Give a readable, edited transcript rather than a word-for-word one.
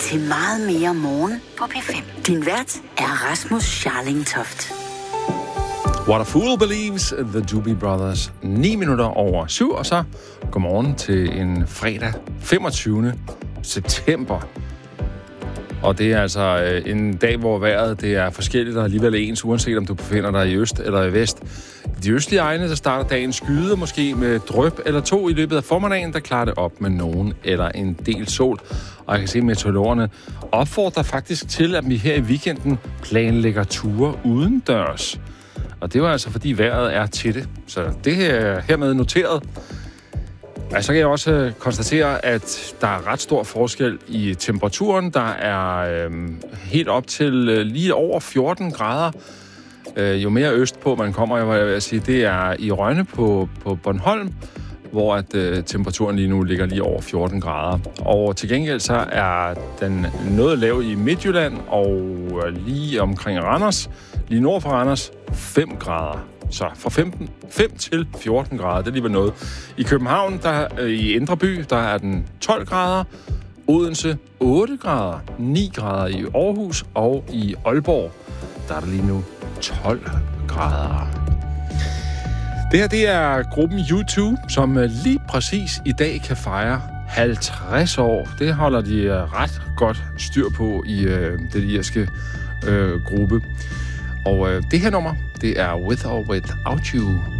til Meget mere morgen på P5. Din vært er Rasmus Scharling-Toft. What a Fool Believes, The Doobie Brothers. 9 minutter over 7, og så godmorgen til en fredag 25. september. Og det er altså en dag, hvor vejret det er forskelligt og alligevel ens, uanset om du befinder dig i øst eller i vest. I de østlige egne, der starter dagen skyde, måske med dryp eller 2 i løbet af formiddagen, der klarer det op med nogen eller en del sol. Og jeg kan se, at meteorologerne opfordrer faktisk til, at vi her i weekenden planlægger ture udendørs. Og det var altså, fordi vejret er til det. Så det er hermed noteret. Og så kan jeg også konstatere, at der er ret stor forskel i temperaturen. Der er helt op til lige over 14 grader. Jo mere østpå man kommer, jeg vil sige, det er i Rønne på Bornholm, hvor at temperaturen lige nu ligger lige over 14 grader. Og til gengæld så er den noget lav i Midtjylland og lige omkring Randers, lige nord for Randers, 5 grader. Så fra 5 til 14 grader, det er alligevel noget. I København, i Indre By, der er den 12 grader. Odense 8 grader. 9 grader i Aarhus og i Aalborg, der er der lige nu 12 grader. Det her, det er gruppen U2, som lige præcis i dag kan fejre 50 år. Det holder de ret godt styr på i den irske gruppe. Og det her nummer, det er With or Without You.